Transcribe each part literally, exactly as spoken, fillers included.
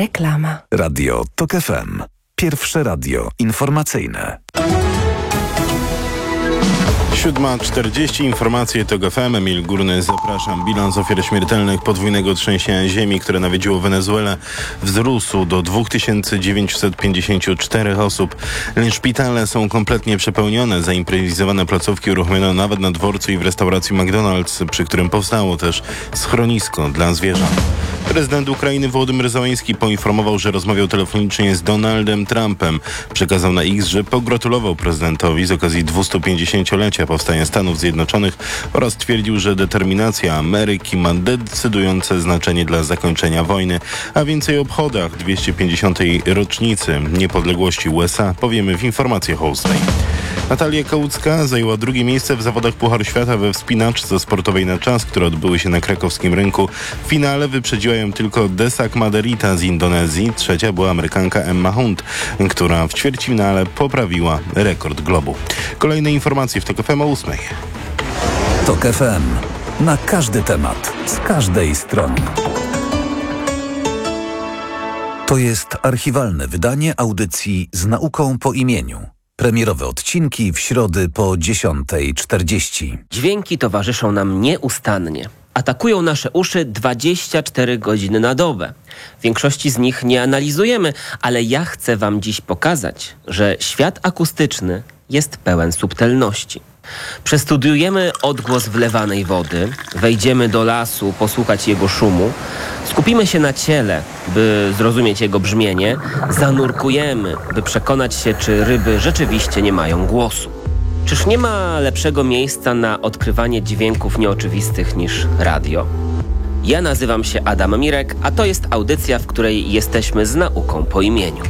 Reklama. Radio Tok F M. Pierwsze radio informacyjne. siódma czterdzieści, informacje TOK F M. Emil Górny, zapraszam. Bilans ofiar śmiertelnych podwójnego trzęsienia ziemi, które nawiedziło Wenezuelę, wzrósł do dwa tysiące dziewięćset pięćdziesiąt cztery osób. Szpitale są kompletnie przepełnione. Zaimprowizowane placówki uruchomiono nawet na dworcu i w restauracji McDonald's, przy którym powstało też schronisko dla zwierząt. Prezydent Ukrainy Wołodymyr Zełański poinformował, że rozmawiał telefonicznie z Donaldem Trumpem. Przekazał na X, że pogratulował prezydentowi z okazji dwustupięćdziesięciolecia powstania Stanów Zjednoczonych oraz twierdził, że determinacja Ameryki ma decydujące znaczenie dla zakończenia wojny, a więcej o obchodach dwieście pięćdziesiątej rocznicy niepodległości U S A powiemy w informacjach o ósmej. Natalia Kałucka zajęła drugie miejsce w zawodach Pucharu Świata we wspinaczce sportowej na czas, które odbyły się na krakowskim rynku. W finale wyprzedziła ją tylko Desak Maderita z Indonezji. Trzecia była Amerykanka Emma Hunt, która w ćwierćfinale poprawiła rekord globu. Kolejne informacje w TOK F M o ósmej. TOK F M. Na każdy temat, z każdej strony. To jest archiwalne wydanie audycji z nauką po imieniu. Premierowe odcinki w środy po dziesiątej czterdzieści. Dźwięki towarzyszą nam nieustannie. Atakują nasze uszy dwadzieścia cztery godziny na dobę. Większości z nich nie analizujemy, ale ja chcę wam dziś pokazać, że świat akustyczny jest pełen subtelności. Przestudiujemy odgłos wlewanej wody, wejdziemy do lasu posłuchać jego szumu, skupimy się na ciele, by zrozumieć jego brzmienie, zanurkujemy, by przekonać się, czy ryby rzeczywiście nie mają głosu. Czyż nie ma lepszego miejsca na odkrywanie dźwięków nieoczywistych niż radio? Ja nazywam się Adam Mirek, a to jest audycja, w której jesteśmy z nauką po imieniu.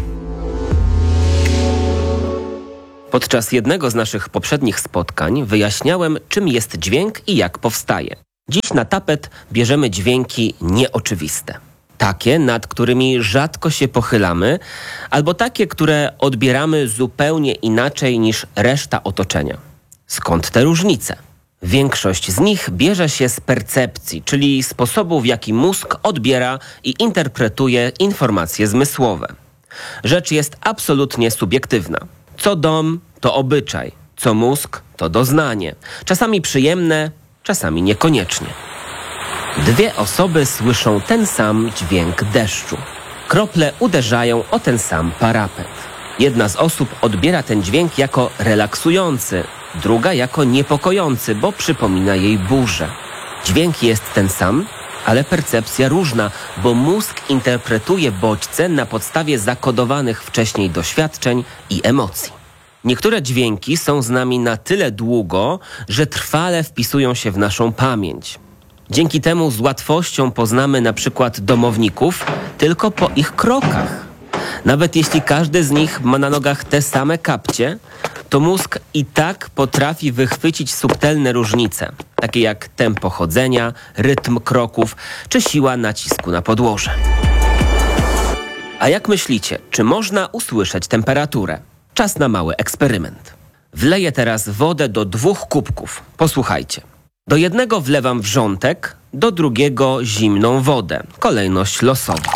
Podczas jednego z naszych poprzednich spotkań wyjaśniałem, czym jest dźwięk i jak powstaje. Dziś na tapet bierzemy dźwięki nieoczywiste. Takie, nad którymi rzadko się pochylamy, albo takie, które odbieramy zupełnie inaczej niż reszta otoczenia. Skąd te różnice? Większość z nich bierze się z percepcji, czyli sposobu, w jaki mózg odbiera i interpretuje informacje zmysłowe. Rzecz jest absolutnie subiektywna. Co dom, to obyczaj. Co mózg, to doznanie. Czasami przyjemne, czasami niekoniecznie. Dwie osoby słyszą ten sam dźwięk deszczu. Krople uderzają o ten sam parapet. Jedna z osób odbiera ten dźwięk jako relaksujący, druga jako niepokojący, bo przypomina jej burzę. Dźwięk jest ten sam, ale percepcja różna, bo mózg interpretuje bodźce na podstawie zakodowanych wcześniej doświadczeń i emocji. Niektóre dźwięki są z nami na tyle długo, że trwale wpisują się w naszą pamięć. Dzięki temu z łatwością poznamy na przykład domowników tylko po ich krokach. Nawet jeśli każdy z nich ma na nogach te same kapcie, to mózg i tak potrafi wychwycić subtelne różnice, takie jak tempo chodzenia, rytm kroków czy siła nacisku na podłoże. A jak myślicie, czy można usłyszeć temperaturę? Czas na mały eksperyment. Wleję teraz wodę do dwóch kubków. Posłuchajcie. Do jednego wlewam wrzątek, do drugiego zimną wodę. Kolejność losowa.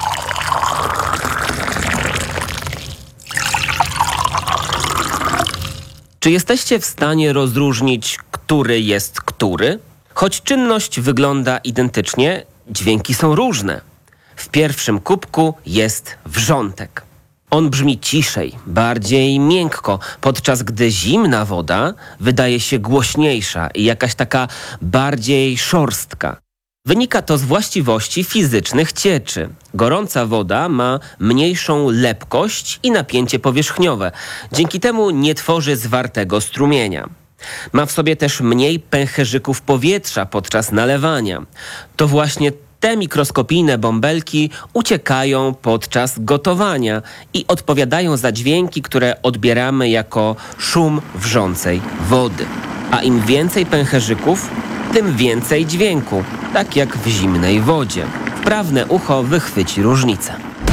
Czy jesteście w stanie rozróżnić, który jest który? Choć czynność wygląda identycznie, dźwięki są różne. W pierwszym kubku jest wrzątek. On brzmi ciszej, bardziej miękko, podczas gdy zimna woda wydaje się głośniejsza i jakaś taka bardziej szorstka. Wynika to z właściwości fizycznych cieczy. Gorąca woda ma mniejszą lepkość i napięcie powierzchniowe. Dzięki temu nie tworzy zwartego strumienia. Ma w sobie też mniej pęcherzyków powietrza podczas nalewania. To właśnie te mikroskopijne bąbelki uciekają podczas gotowania i odpowiadają za dźwięki, które odbieramy jako szum wrzącej wody. A im więcej pęcherzyków, tym więcej dźwięku, tak jak w zimnej wodzie. Wprawne ucho wychwyci różnicę.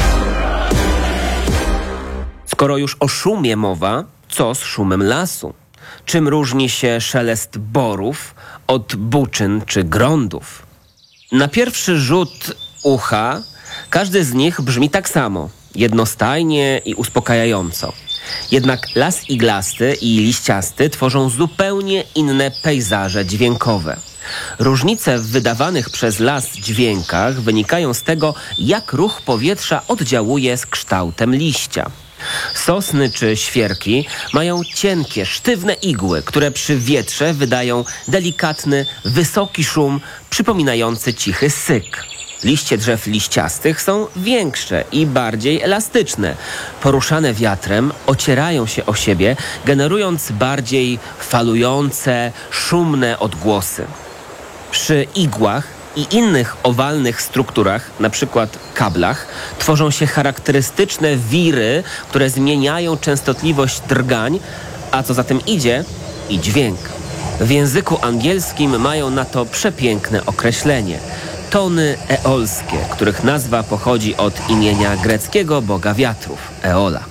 Skoro już o szumie mowa, co z szumem lasu? Czym różni się szelest borów od buczyn czy grądów? Na pierwszy rzut ucha Każdy z nich brzmi tak samo, jednostajnie i uspokajająco. Jednak las iglasty i liściasty tworzą zupełnie inne pejzaże dźwiękowe. Różnice w wydawanych przez las dźwiękach wynikają z tego, jak ruch powietrza oddziałuje z kształtem liścia. Sosny czy świerki mają cienkie, sztywne igły, które przy wietrze wydają delikatny, wysoki szum przypominający cichy syk. Liście drzew liściastych są większe i bardziej elastyczne. Poruszane wiatrem ocierają się o siebie, generując bardziej falujące, szumne odgłosy. Przy igłach i innych owalnych strukturach, na przykład kablach, tworzą się charakterystyczne wiry, które zmieniają częstotliwość drgań, a co za tym idzie, i dźwięk. W języku angielskim mają na to przepiękne określenie – tony eolskie, których nazwa pochodzi od imienia greckiego boga wiatrów, Eola.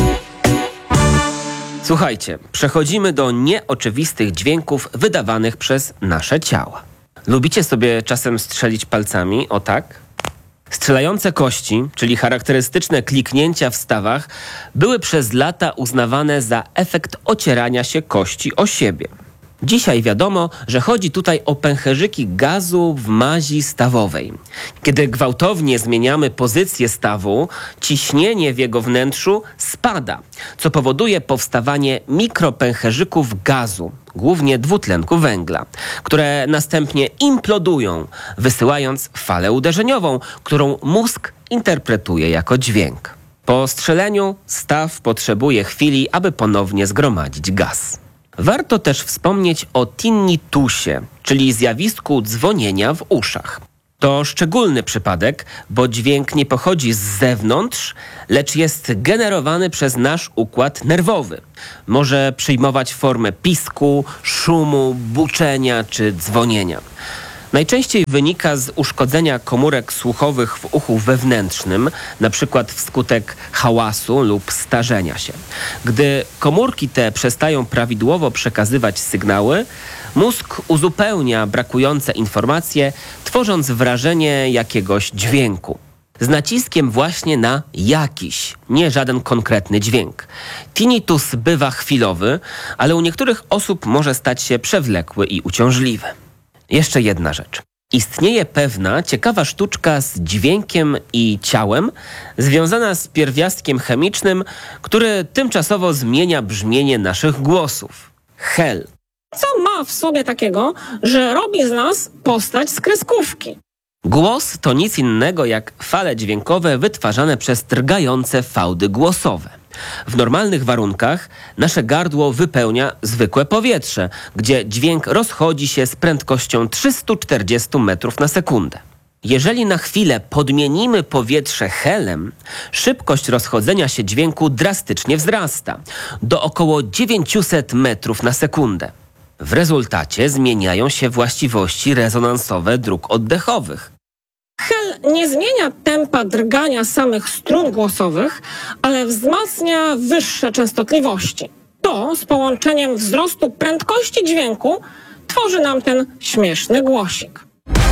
Słuchajcie, przechodzimy do nieoczywistych dźwięków wydawanych przez nasze ciała. Lubicie sobie czasem strzelić palcami, o tak? Strzelające kości, czyli charakterystyczne kliknięcia w stawach, były przez lata uznawane za efekt ocierania się kości o siebie. Dzisiaj wiadomo, że chodzi tutaj o pęcherzyki gazu w mazi stawowej. Kiedy gwałtownie zmieniamy pozycję stawu, ciśnienie w jego wnętrzu spada, co powoduje powstawanie mikropęcherzyków gazu, głównie dwutlenku węgla, które następnie implodują, wysyłając falę uderzeniową, którą mózg interpretuje jako dźwięk. Po strzeleniu staw potrzebuje chwili, aby ponownie zgromadzić gaz. Warto też wspomnieć o tinnitusie, czyli zjawisku dzwonienia w uszach. To szczególny przypadek, bo dźwięk nie pochodzi z zewnątrz, lecz jest generowany przez nasz układ nerwowy. Może przyjmować formę pisku, szumu, buczenia czy dzwonienia. Najczęściej wynika z uszkodzenia komórek słuchowych w uchu wewnętrznym, np. wskutek hałasu lub starzenia się. Gdy komórki te przestają prawidłowo przekazywać sygnały, mózg uzupełnia brakujące informacje, tworząc wrażenie jakiegoś dźwięku. Z naciskiem właśnie na jakiś, nie żaden konkretny dźwięk. Tinnitus bywa chwilowy, ale u niektórych osób może stać się przewlekły i uciążliwy. Jeszcze jedna rzecz. Istnieje pewna ciekawa sztuczka z dźwiękiem i ciałem związana z pierwiastkiem chemicznym, który tymczasowo zmienia brzmienie naszych głosów. Hel. Co ma w sobie takiego, że robi z nas postać z kreskówki? Głos to nic innego jak fale dźwiękowe wytwarzane przez drgające fałdy głosowe. W normalnych warunkach nasze gardło wypełnia zwykłe powietrze, gdzie dźwięk rozchodzi się z prędkością trzysta czterdzieści metrów na sekundę. Jeżeli na chwilę podmienimy powietrze helem, szybkość rozchodzenia się dźwięku drastycznie wzrasta do około dziewięćset metrów na sekundę. W rezultacie zmieniają się właściwości rezonansowe dróg oddechowych. Hel nie zmienia tempa drgania samych strun głosowych, ale wzmacnia wyższe częstotliwości. To z połączeniem wzrostu prędkości dźwięku tworzy nam ten śmieszny głosik.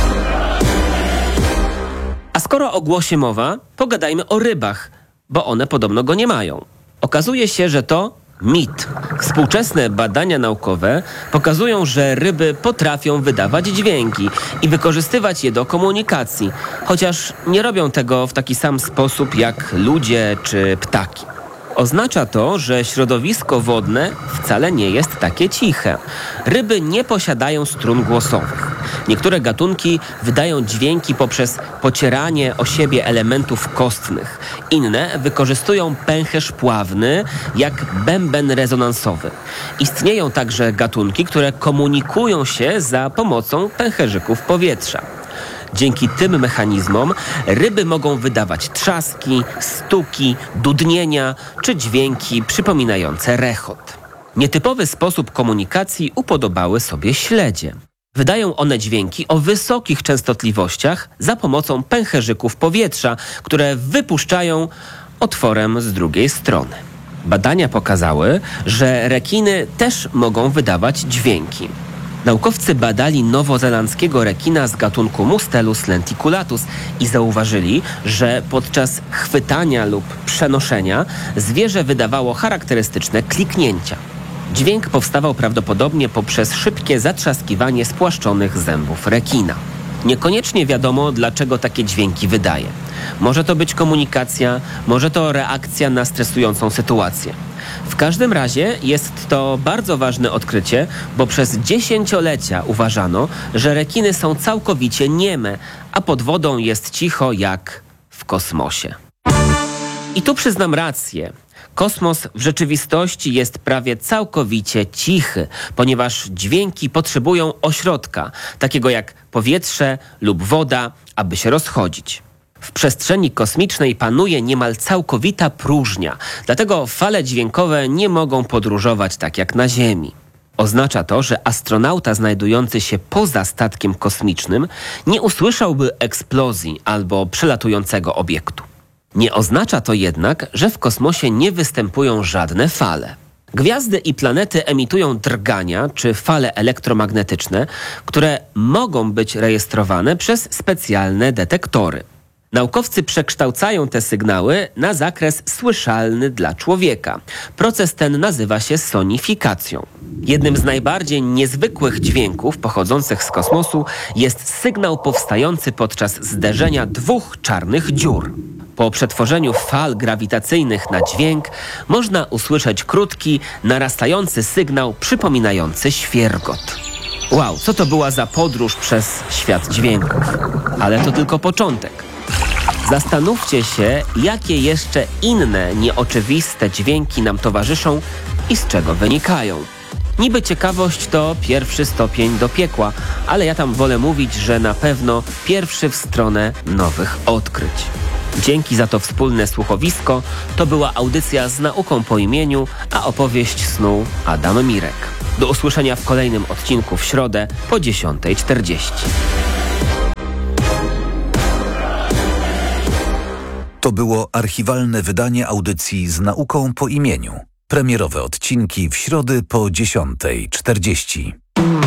A skoro o głosie mowa, pogadajmy o rybach, bo one podobno go nie mają. Okazuje się, że to mit. Współczesne badania naukowe pokazują, że ryby potrafią wydawać dźwięki i wykorzystywać je do komunikacji, chociaż nie robią tego w taki sam sposób jak ludzie czy ptaki. Oznacza to, że środowisko wodne wcale nie jest takie ciche. Ryby nie posiadają strun głosowych. Niektóre gatunki wydają dźwięki poprzez pocieranie o siebie elementów kostnych. Inne wykorzystują pęcherz pławny jak bęben rezonansowy. Istnieją także gatunki, które komunikują się za pomocą pęcherzyków powietrza. Dzięki tym mechanizmom ryby mogą wydawać trzaski, stuki, dudnienia czy dźwięki przypominające rechot. Nietypowy sposób komunikacji upodobały sobie śledzie. Wydają one dźwięki o wysokich częstotliwościach za pomocą pęcherzyków powietrza, które wypuszczają otworem z drugiej strony. Badania pokazały, że rekiny też mogą wydawać dźwięki. Naukowcy badali nowozelandzkiego rekina z gatunku Mustelus lenticulatus i zauważyli, że podczas chwytania lub przenoszenia zwierzę wydawało charakterystyczne kliknięcia. Dźwięk powstawał prawdopodobnie poprzez szybkie zatrzaskiwanie spłaszczonych zębów rekina. Niekoniecznie wiadomo, dlaczego takie dźwięki wydaje. Może to być komunikacja, może to reakcja na stresującą sytuację. W każdym razie jest to bardzo ważne odkrycie, bo przez dziesięciolecia uważano, że rekiny są całkowicie nieme, a pod wodą jest cicho jak w kosmosie. I tu przyznam rację. Kosmos w rzeczywistości jest prawie całkowicie cichy, ponieważ dźwięki potrzebują ośrodka, takiego jak powietrze lub woda, aby się rozchodzić. W przestrzeni kosmicznej panuje niemal całkowita próżnia, dlatego fale dźwiękowe nie mogą podróżować tak jak na Ziemi. Oznacza to, że astronauta znajdujący się poza statkiem kosmicznym nie usłyszałby eksplozji albo przelatującego obiektu. Nie oznacza to jednak, że w kosmosie nie występują żadne fale. Gwiazdy i planety emitują drgania czy fale elektromagnetyczne, które mogą być rejestrowane przez specjalne detektory. Naukowcy przekształcają te sygnały na zakres słyszalny dla człowieka. Proces ten nazywa się sonifikacją. Jednym z najbardziej niezwykłych dźwięków pochodzących z kosmosu jest sygnał powstający podczas zderzenia dwóch czarnych dziur. Po przetworzeniu fal grawitacyjnych na dźwięk można usłyszeć krótki, narastający sygnał przypominający świergot. Wow, co to była za podróż przez świat dźwięków? Ale to tylko początek. Zastanówcie się, jakie jeszcze inne, nieoczywiste dźwięki nam towarzyszą i z czego wynikają. Niby ciekawość to pierwszy stopień do piekła, ale ja tam wolę mówić, że na pewno pierwszy w stronę nowych odkryć. Dzięki za to wspólne słuchowisko. To była audycja z nauką po imieniu, a opowieść snuł Adam Mirek. Do usłyszenia w kolejnym odcinku w środę po dziesiąta czterdzieści. To było archiwalne wydanie audycji z nauką po imieniu. Premierowe odcinki w środę po dziesiąta czterdzieści.